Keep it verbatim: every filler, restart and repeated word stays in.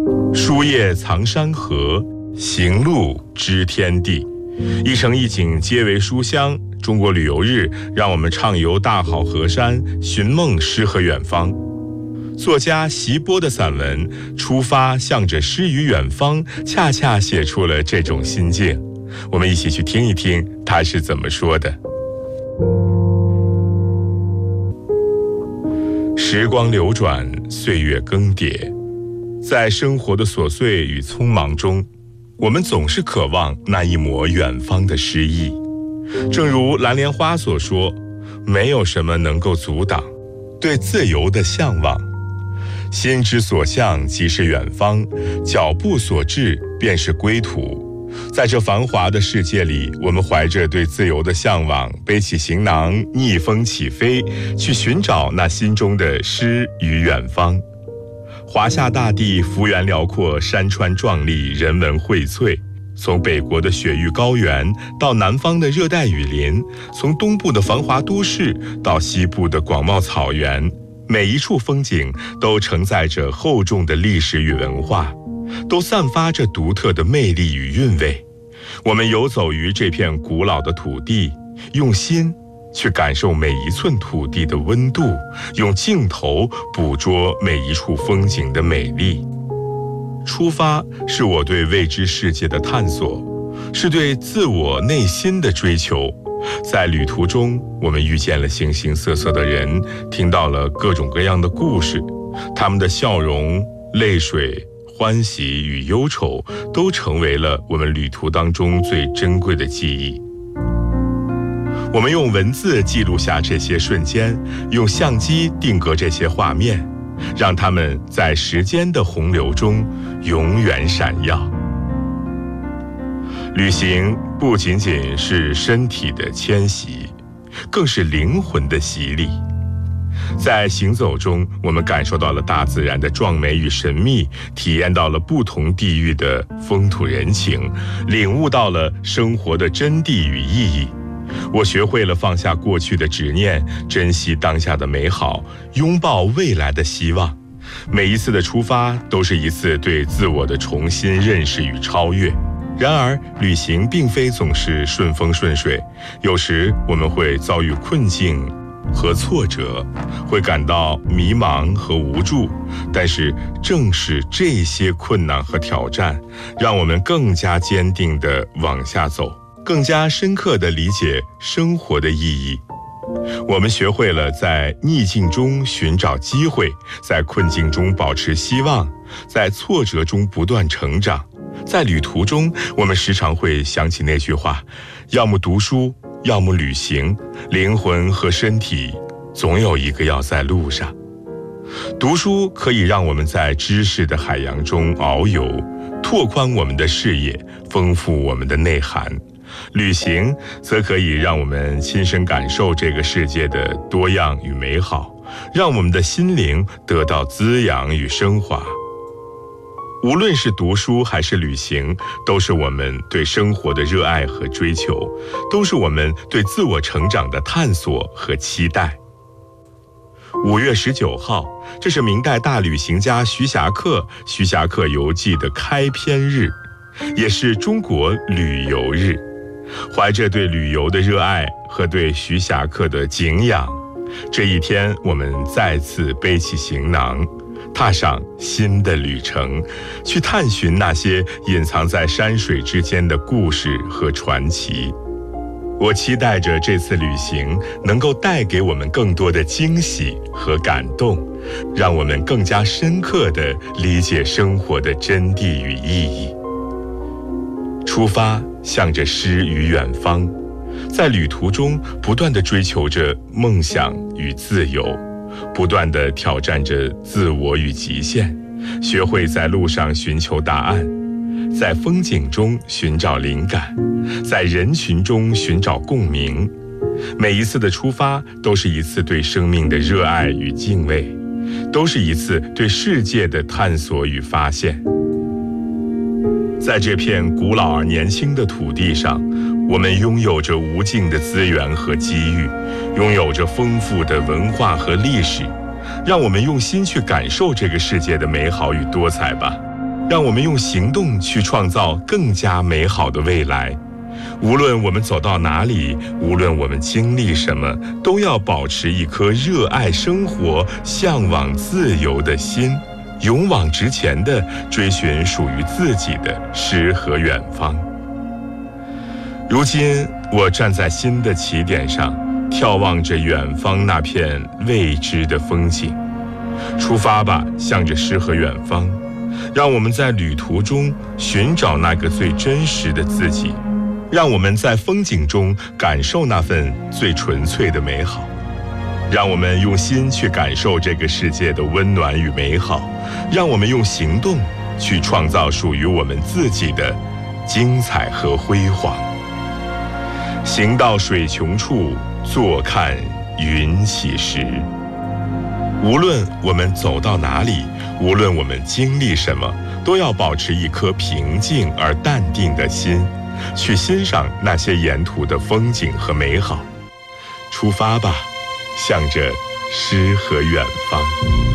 书叶藏山河，行路知天地。一城一景皆为书香。中国旅游日，让我们畅游大好河山，寻梦诗和远方。作家席波的散文《出发，向着诗与远方》，恰恰写出了这种心境。我们一起去听一听他是怎么说的。时光流转，岁月更迭，在生活的琐碎与匆忙中，我们总是渴望那一抹远方的诗意。正如蓝莲花所说，没有什么能够阻挡对自由的向往。心之所向即是远方，脚步所至便是归途。在这繁华的世界里，我们怀着对自由的向往，背起行囊，逆风起飞，去寻找那心中的诗与远方。华夏大地幅员辽阔，山川壮丽，人文荟萃。从北国的雪域高原到南方的热带雨林，从东部的繁华都市到西部的广袤草原，每一处风景都承载着厚重的历史与文化，都散发着独特的魅力与韵味。我们游走于这片古老的土地，用心去感受每一寸土地的温度，用镜头捕捉每一处风景的美丽。出发是我对未知世界的探索，是对自我内心的追求。在旅途中，我们遇见了形形色色的人，听到了各种各样的故事，他们的笑容、泪水、欢喜与忧愁，都成为了我们旅途当中最珍贵的记忆。我们用文字记录下这些瞬间，用相机定格这些画面，让他们在时间的洪流中永远闪耀。旅行不仅仅是身体的迁徙，更是灵魂的洗礼。在行走中，我们感受到了大自然的壮美与神秘，体验到了不同地域的风土人情，领悟到了生活的真谛与意义。我学会了放下过去的执念，珍惜当下的美好，拥抱未来的希望。每一次的出发都是一次对自我的重新认识与超越。然而，旅行并非总是顺风顺水，有时我们会遭遇困境和挫折，会感到迷茫和无助。但是，正是这些困难和挑战，让我们更加坚定地往下走，更加深刻地理解生活的意义。我们学会了在逆境中寻找机会，在困境中保持希望，在挫折中不断成长。在旅途中，我们时常会想起那句话：要么读书，要么旅行，灵魂和身体总有一个要在路上。读书可以让我们在知识的海洋中遨游，拓宽我们的视野，丰富我们的内涵。旅行则可以让我们亲身感受这个世界的多样与美好，让我们的心灵得到滋养与升华。无论是读书还是旅行，都是我们对生活的热爱和追求，都是我们对自我成长的探索和期待。五月十九号，这是明代大旅行家徐霞客《徐霞客游记》的开篇日，也是中国旅游日。怀着对旅游的热爱和对徐霞客的敬仰，这一天我们再次背起行囊，踏上新的旅程，去探寻那些隐藏在山水之间的故事和传奇。我期待着这次旅行能够带给我们更多的惊喜和感动，让我们更加深刻地理解生活的真谛与意义。出发，向着诗与远方，在旅途中不断地追求着梦想与自由，不断地挑战着自我与极限，学会在路上寻求答案，在风景中寻找灵感，在人群中寻找共鸣。每一次的出发都是一次对生命的热爱与敬畏，都是一次对世界的探索与发现。在这片古老而年轻的土地上，我们拥有着无尽的资源和机遇，拥有着丰富的文化和历史。让我们用心去感受这个世界的美好与多彩吧。 让我们用行动去创造更加美好的未来。无论我们走到哪里，无论我们经历什么，都要保持一颗热爱生活、向往自由的心，勇往直前地追寻属于自己的诗和远方。如今，我站在新的起点上，眺望着远方那片未知的风景。出发吧，向着诗和远方，让我们在旅途中寻找那个最真实的自己，让我们在风景中感受那份最纯粹的美好，让我们用心去感受这个世界的温暖与美好，让我们用行动去创造属于我们自己的精彩和辉煌。行到水穷处，坐看云起时。无论我们走到哪里，无论我们经历什么，都要保持一颗平静而淡定的心，去欣赏那些沿途的风景和美好。出发吧，向着诗和远方。